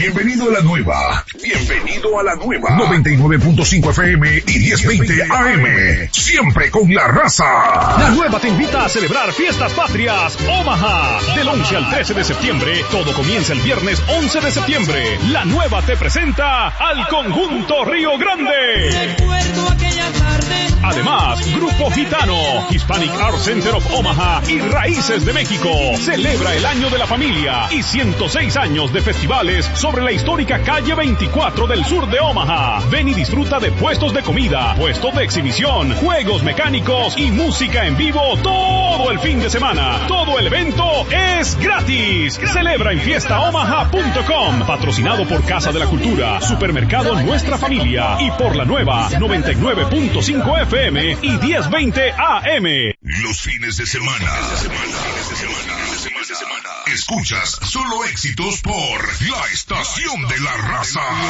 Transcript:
Bienvenido a la nueva. Bienvenido a la nueva. 99.5 FM y 1020 AM. Siempre con la raza. La nueva te invita a celebrar Fiestas Patrias Omaha. Del 11 al 13 de septiembre, todo comienza el viernes 11 de septiembre. La nueva te presenta al conjunto Río Grande. Recuerdo aquella tarde. Además, Grupo Gitano, Hispanic Art Center of Omaha y Raíces de México. Celebra el año de la familia y 106 años de festivales sobre la histórica calle 24 del sur de Omaha. Ven y disfruta de puestos de comida, puestos de exhibición, juegos mecánicos y música en vivo todo el fin de semana. Todo el evento es gratis. Celebra en fiestaomaha.com. Patrocinado por Casa de la Cultura, Supermercado Nuestra Familia y por la nueva 99.5 FM y 1020 AM. Los fines de semana. Escuchas solo éxitos por la estación de la raza.